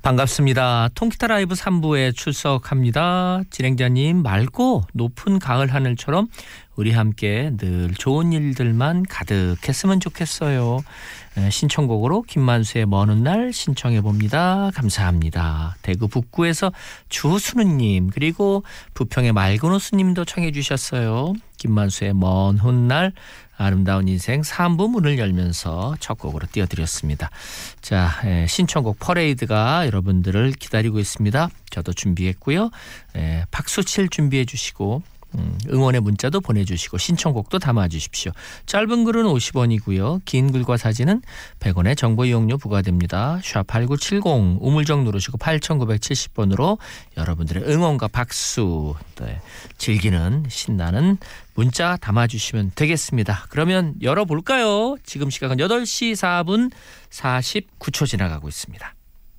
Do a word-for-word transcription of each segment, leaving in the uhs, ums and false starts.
반갑습니다. 통기타 라이브 삼 부에 출석합니다. 진행자님, 맑고 높은 가을 하늘처럼 우리 함께 늘 좋은 일들만 가득했으면 좋겠어요. 신청곡으로 김만수의 먼 훗날 신청해 봅니다. 감사합니다. 대구 북구에서 주순우님, 그리고 부평의 맑은 호수님도 청해 주셨어요. 김만수의 먼 훗날, 아름다운 인생 삼 부 문을 열면서 첫 곡으로 띄워드렸습니다. 자, 신청곡 퍼레이드가 여러분들을 기다리고 있습니다. 저도 준비했고요. 에, 박수 칠 준비해 주시고 음, 응원의 문자도 보내주시고 신청곡도 담아주십시오. 짧은 글은 오십 원이고요. 긴 글과 사진은 백 원의 정보 이용료 부과됩니다. 샵 팔구칠공 우물정 누르시고 팔천구백칠십 번으로 여러분들의 응원과 박수, 네, 즐기는 신나는 문자 담아주시면 되겠습니다. 그러면 열어볼까요? 지금 시각은 여덟 시 사 분 사십구 초 지나가고 있습니다.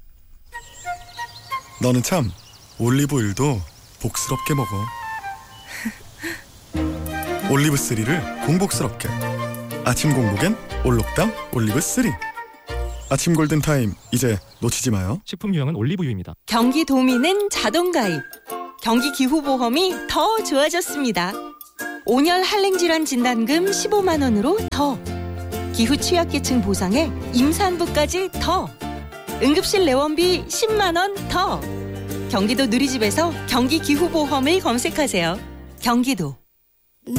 너는 참 올리브오일도 복스럽게 먹어. 올리브쓰리를 공복스럽게. 아침 공복엔 올록담 올리브쓰리. 아침 골든타임, 이제 놓치지 마요. 식품 유형은 올리브유입니다. 경기 도민은 자동가입. 경기 기후보험이 더 좋아졌습니다. 온열 한랭질환 진단금 십오만 원으로 더. 기후 취약계층 보상에 임산부까지 더. 응급실 내원비 십만 원 더. 경기도 누리집에서 경기 기후보험을 검색하세요. 경기도